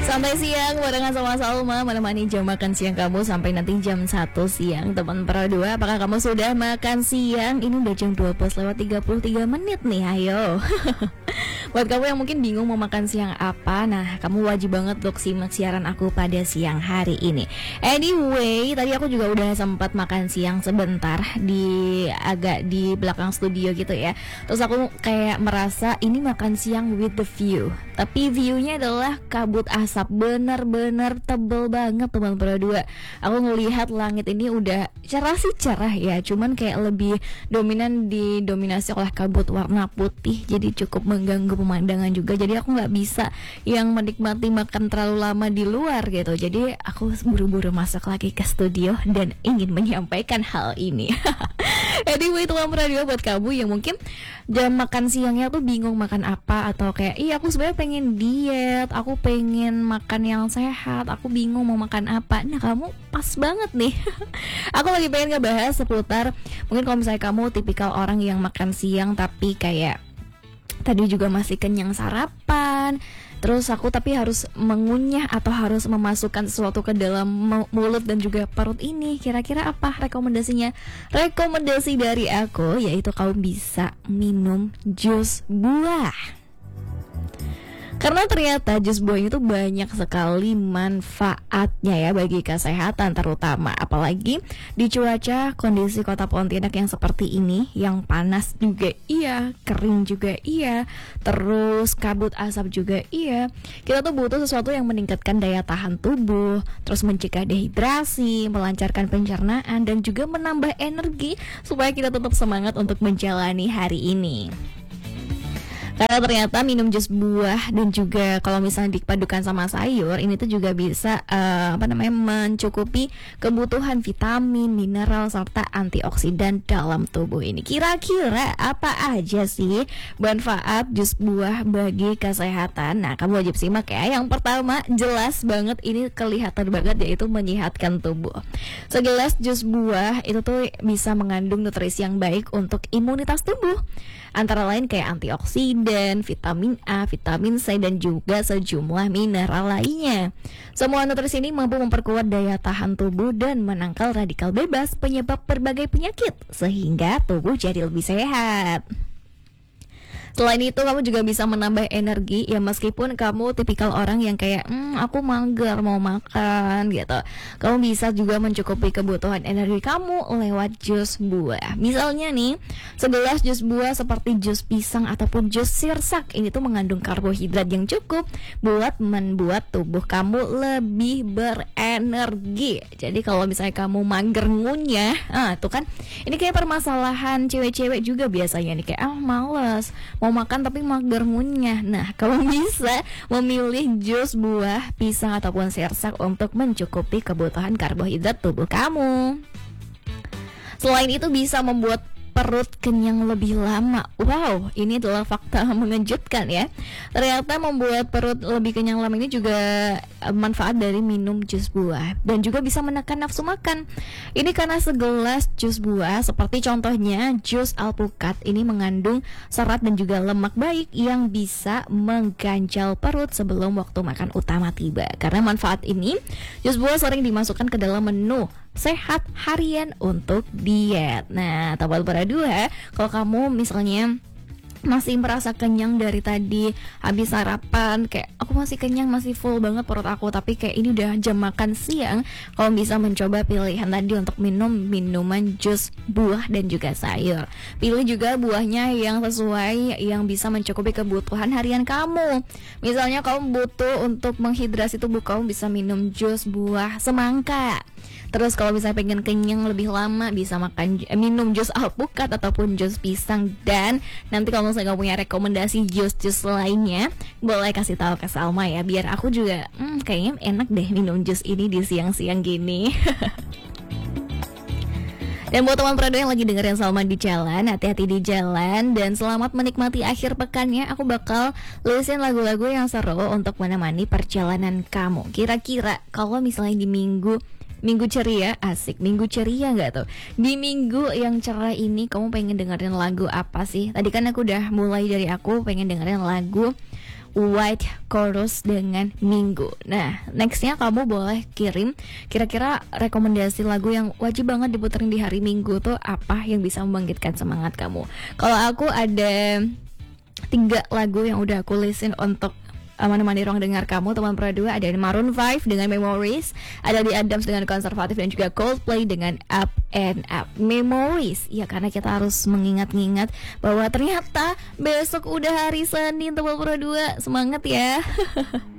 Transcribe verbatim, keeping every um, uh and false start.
Sampai siang barengan sama Salma menemani jam makan siang kamu sampai nanti jam satu siang. Teman Pro dua, apakah kamu sudah makan siang? Ini udah jam dua belas lewat tiga puluh tiga menit nih, ayo. Buat kamu yang mungkin bingung mau makan siang apa, nah kamu wajib banget untuk simak siaran aku pada siang hari ini. Anyway, tadi aku juga udah sempat makan siang sebentar di agak di belakang studio gitu ya. Terus aku kayak merasa ini makan siang with the view. Tapi view-nya adalah kabut asap, bener-bener tebel banget teman Pro dua. Aku ngelihat langit ini udah cerah sih cerah ya, cuman kayak lebih dominan didominasi oleh kabut warna putih, jadi cukup mengganggu pemandangan juga. Jadi aku nggak bisa yang menikmati makan terlalu lama di luar gitu. Jadi aku buru-buru masuk lagi ke studio dan ingin menyampaikan hal ini. Anyway, teman Pro dua, buat kamu yang mungkin jam makan siangnya tuh bingung makan apa, atau kayak iya aku sebenarnya pengen diet, aku pengen makan yang sehat, aku bingung mau makan apa. Nah kamu pas banget nih. Aku lagi pengen ngebahas seputar mungkin kalau misalnya kamu tipikal orang yang makan siang tapi kayak tadi juga masih kenyang sarapan, terus aku tapi harus mengunyah atau harus memasukkan sesuatu ke dalam mulut dan juga perut ini. Kira-kira apa rekomendasinya? Rekomendasi dari aku yaitu kamu bisa minum jus buah. Karena ternyata jus buah itu banyak sekali manfaatnya ya bagi kesehatan, terutama apalagi di cuaca kondisi kota Pontianak yang seperti ini, yang panas juga iya, kering juga iya, terus kabut asap juga iya. Kita tuh butuh sesuatu yang meningkatkan daya tahan tubuh, terus mencegah dehidrasi, melancarkan pencernaan, dan juga menambah energi supaya kita tetap semangat untuk menjalani hari ini. Karena ternyata minum jus buah dan juga kalau misalnya dipadukan sama sayur, ini tuh juga bisa uh, apa namanya mencukupi kebutuhan vitamin, mineral, serta antioksidan dalam tubuh ini. Kira-kira apa aja sih manfaat jus buah bagi kesehatan? Nah, kamu wajib simak ya. Yang pertama, jelas banget ini kelihatan banget, yaitu menyehatkan tubuh. Segelas jus buah itu tuh bisa mengandung nutrisi yang baik untuk imunitas tubuh, antara lain kayak antioksidan, vitamin A, vitamin C, dan juga sejumlah mineral lainnya. Semua nutrisi ini mampu memperkuat daya tahan tubuh dan menangkal radikal bebas penyebab berbagai penyakit, sehingga tubuh jadi lebih sehat. Selain itu kamu juga bisa menambah energi ya, meskipun kamu tipikal orang yang kayak hmm, aku mager mau makan gitu. Kamu bisa juga mencukupi kebutuhan energi kamu lewat jus buah. Misalnya nih, segelas jus buah seperti jus pisang ataupun jus sirsak, ini tuh mengandung karbohidrat yang cukup buat membuat tubuh kamu lebih berenergi. Jadi kalau misalnya kamu mager ngunyah, ah tuh kan ini kayak permasalahan cewek-cewek juga biasanya nih, kayak ah males mau makan tapi mager ngunyah. Nah, kamu bisa memilih jus buah pisang ataupun sirsak untuk mencukupi kebutuhan karbohidrat tubuh kamu. Selain itu bisa membuat perut kenyang lebih lama. Wow, ini adalah fakta mengejutkan ya. Ternyata membuat perut lebih kenyang lama ini juga manfaat dari minum jus buah, dan juga bisa menekan nafsu makan. Ini karena segelas jus buah seperti contohnya jus alpukat ini mengandung serat dan juga lemak baik yang bisa mengganjal perut sebelum waktu makan utama tiba. Karena manfaat ini, jus buah sering dimasukkan ke dalam menu sehat harian untuk diet. Nah, teman Pro dua, kalau kamu misalnya masih merasa kenyang dari tadi habis sarapan, kayak aku masih kenyang, masih full banget perut aku, tapi kayak ini udah jam makan siang, kamu bisa mencoba pilihan tadi untuk minum minuman jus buah dan juga sayur. Pilih juga buahnya yang sesuai, yang bisa mencukupi kebutuhan harian kamu. Misalnya kamu butuh untuk menghidrasi tubuh, kamu bisa minum jus buah semangka. Terus kalau misalnya pengen kenyang lebih lama, bisa makan eh, minum jus alpukat ataupun jus pisang. Dan nanti kalau misalnya kamu punya rekomendasi jus-jus lainnya, boleh kasih tahu ke Salma ya, biar aku juga hmm, kayaknya enak deh minum jus ini di siang-siang gini. Dan buat teman Pro yang lagi dengerin Salma di jalan, hati-hati di jalan dan selamat menikmati akhir pekannya. Aku bakal listin lagu-lagu yang seru untuk menemani perjalanan kamu. Kira-kira kalau misalnya di minggu Minggu ceria, asik. Minggu ceria nggak tuh? Di minggu yang cerah ini kamu pengen dengerin lagu apa sih? Tadi kan aku udah mulai dari aku pengen dengerin lagu White Chorus dengan Minggu. Nah, nextnya kamu boleh kirim kira-kira rekomendasi lagu yang wajib banget diputerin di hari Minggu tuh apa yang bisa membangkitkan semangat kamu. Kalau aku ada tiga lagu yang udah aku listin untuk uh, menemani ruang dengar kamu teman Pro dua. Ada Maroon five dengan Memories, ada The Adams dengan Konservatif, dan juga Coldplay dengan Up and Up. Memories, ya karena kita harus mengingat-ingat bahwa ternyata besok udah hari Senin teman Pro dua. Semangat ya.